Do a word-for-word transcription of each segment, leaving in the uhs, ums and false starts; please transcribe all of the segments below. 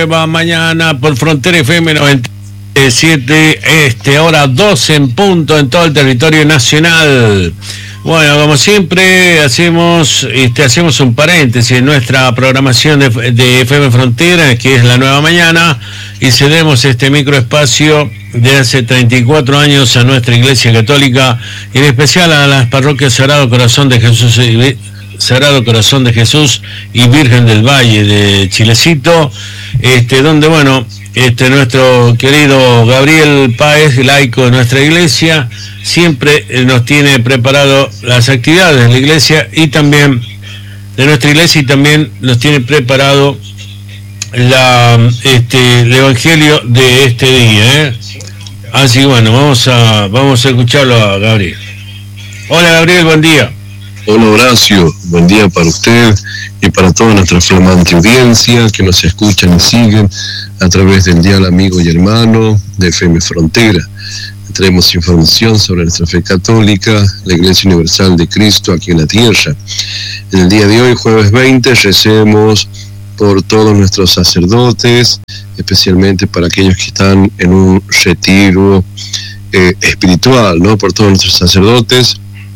Nueva mañana por Frontera F M noventa y siete, este, hora doce en punto en todo el territorio nacional. Bueno, como siempre, hacemos este, hacemos un paréntesis en nuestra programación de, de F M Frontera, que es la Nueva Mañana, y cedemos este microespacio de hace treinta y cuatro años a nuestra Iglesia Católica, y en especial a las parroquias Sagrado Corazón de Jesús y Sagrado Corazón de Jesús y Virgen del Valle de Chilecito, este, donde, bueno, este, nuestro querido Gabriel Páez, laico de nuestra iglesia, siempre nos tiene preparado las actividades de la iglesia y también de nuestra iglesia, y también nos tiene preparado la, este, el evangelio de este día, ¿eh? Así que bueno, vamos a, vamos a escucharlo a Gabriel. Hola Gabriel, buen día. Hola Horacio, buen día para usted y para toda nuestra flamante audiencia que nos escuchan y siguen a través del dial amigo y hermano de F M Frontera. Traemos información sobre nuestra fe católica, la Iglesia Universal de Cristo aquí en la tierra. En el día de hoy, jueves veinte, recemos por todos nuestros sacerdotes, especialmente para aquellos que están en un retiro eh, espiritual, ¿no? Por todos nuestros sacerdotes.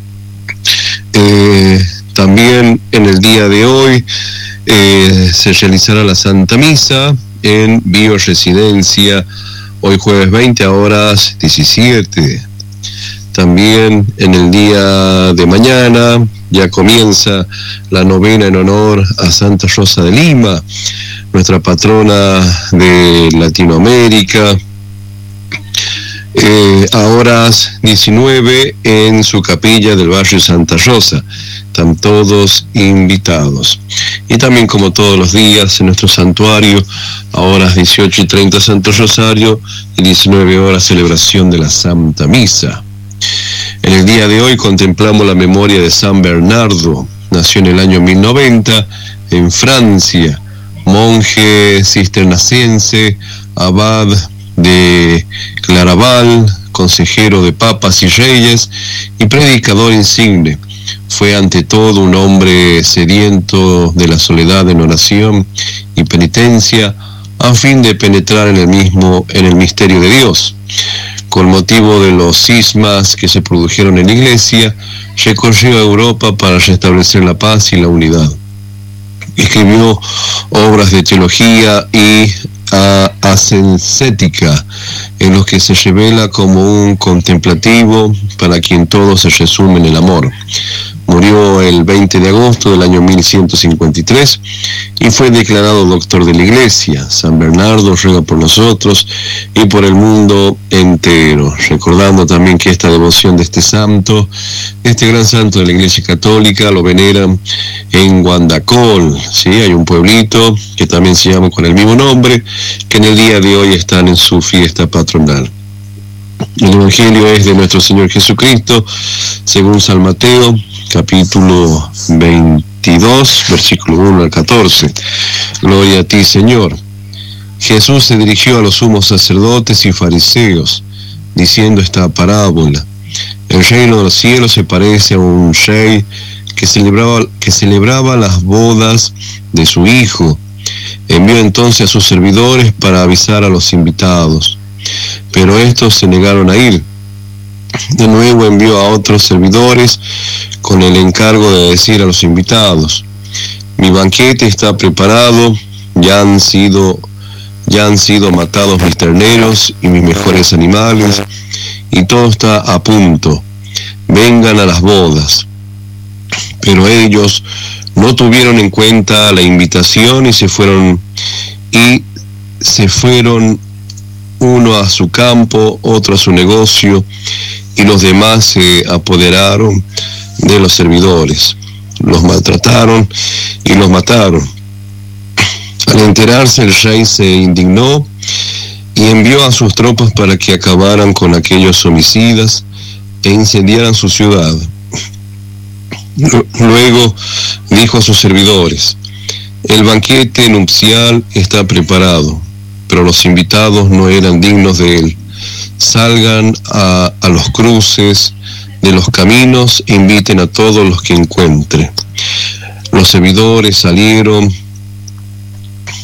Eh, también en el día de hoy eh, se realizará la Santa Misa en Bioresidencia, hoy jueves veinte a horas diecisiete. También en el día de mañana ya comienza la novena en honor a Santa Rosa de Lima, nuestra patrona de Latinoamérica. Eh, a horas diecinueve en su capilla del barrio Santa Rosa. Están todos invitados. Y también, como todos los días, en nuestro santuario, a horas dieciocho y treinta Santo Rosario y diecinueve horas celebración de la Santa Misa. En el día de hoy contemplamos la memoria de San Bernardo. Nació en el año mil noventa en Francia, monje cisterciense, abad de Claraval, consejero de papas y reyes y predicador insigne. Fue ante todo un hombre sediento de la soledad en oración y penitencia, a fin de penetrar en el mismo, en el misterio de Dios. Con motivo de los cismas que se produjeron en la iglesia, recorrió a Europa para restablecer la paz y la unidad. Escribió obras de teología y a ascética, en los que se revela como un contemplativo para quien todo se resume en el amor. Murió el veinte de agosto del año mil ciento cincuenta y tres y fue declarado doctor de la Iglesia. San Bernardo ruega por nosotros y por el mundo entero. Recordando también que esta devoción de este santo, este gran santo de la Iglesia Católica, lo veneran en Guandacol, ¿sí? Hay un pueblito que también se llama con el mismo nombre, que en el día de hoy están en su fiesta patronal. El Evangelio es de nuestro Señor Jesucristo, según San Mateo, capítulo veintidós, versículo uno al catorce. Gloria a ti, Señor. Jesús se dirigió a los sumos sacerdotes y fariseos, diciendo esta parábola: el reino de los cielos se parece a un rey que celebraba, que celebraba las bodas de su hijo. Envió entonces a sus servidores para avisar a los invitados, pero estos se negaron a ir. De nuevo envió a otros servidores con el encargo de decir a los invitados: mi banquete está preparado, ya han sido, ya han sido matados mis terneros y mis mejores animales, y todo está a punto, vengan a las bodas. Pero ellos no tuvieron en cuenta la invitación y se fueron, y se fueron uno a su campo, otro a su negocio, y los demás se apoderaron de los servidores, los maltrataron y los mataron. Al enterarse, el rey se indignó y envió a sus tropas para que acabaran con aquellos homicidas e incendiaran su ciudad. Luego dijo a sus servidores: el banquete nupcial está preparado, pero los invitados no eran dignos de él. Salgan a, a los cruces de los caminos e inviten a todos los que encuentren. Los servidores salieron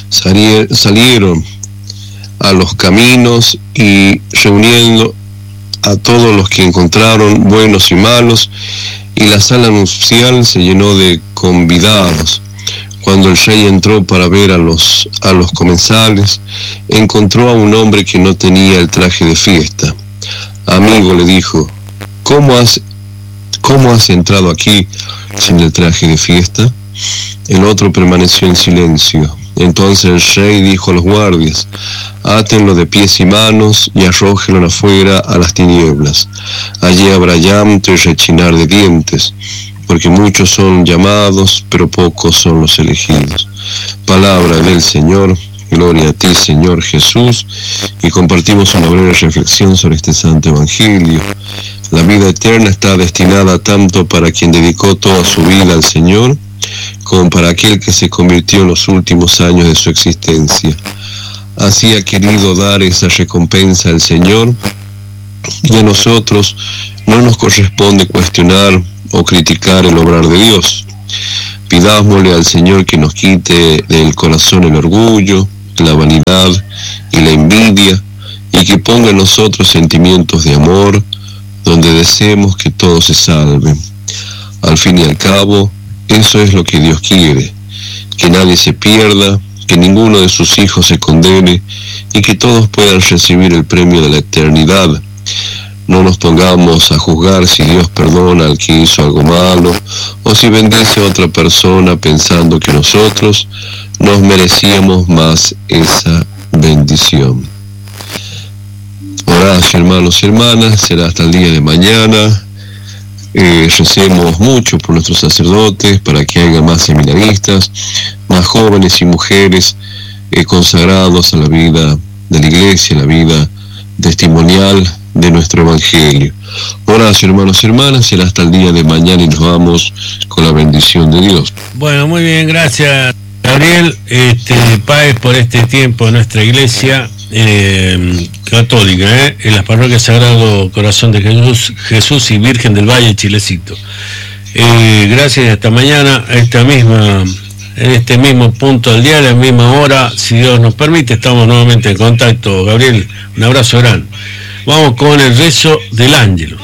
salieron a los caminos y reuniendo a todos los que encontraron, buenos y malos, y la sala nupcial se llenó de convidados. Cuando el rey entró para ver a los, a los comensales, encontró a un hombre que no tenía el traje de fiesta. Amigo, le dijo, ¿cómo has, cómo has entrado aquí sin el traje de fiesta? El otro permaneció en silencio. Entonces el rey dijo a los guardias, átenlo de pies y manos y arrójenlo afuera a las tinieblas. Allí habrá llanto y rechinar de dientes, porque muchos son llamados, pero pocos son los elegidos. Palabra del Señor, gloria a ti, Señor Jesús, y compartimos una breve reflexión sobre este santo evangelio. La vida eterna está destinada tanto para quien dedicó toda su vida al Señor, como para aquel que se convirtió en los últimos años de su existencia. Así ha querido dar esa recompensa al Señor, y a nosotros no nos corresponde cuestionar o criticar el obrar de Dios. Pidámosle al Señor que nos quite del corazón el orgullo, la vanidad y la envidia, y que ponga en nosotros sentimientos de amor, donde deseemos que todos se salven. Al fin y al cabo, eso es lo que Dios quiere, que nadie se pierda, que ninguno de sus hijos se condene y que todos puedan recibir el premio de la eternidad. No nos pongamos a juzgar si Dios perdona al que hizo algo malo o si bendice a otra persona pensando que nosotros nos merecíamos más esa bendición. Oración, hermanos y hermanas, será hasta el día de mañana. Eh, recemos mucho por nuestros sacerdotes para que haya más seminaristas, más jóvenes y mujeres eh, consagrados a la vida de la iglesia, a la vida testimonial de nuestro evangelio. Oración, hermanos y hermanas, será hasta el día de mañana y nos vamos con la bendición de Dios. Bueno, muy bien, gracias Gabriel este, Páez por este tiempo en nuestra iglesia eh, católica, eh, en las parroquias Sagrado Corazón de Jesús, Jesús y Virgen del Valle, Chilecito. Eh, gracias y hasta mañana, a esta misma, en este mismo punto del día, a la misma hora, si Dios nos permite, estamos nuevamente en contacto. Gabriel, un abrazo grande. Vamos con el rezo del Ángelo.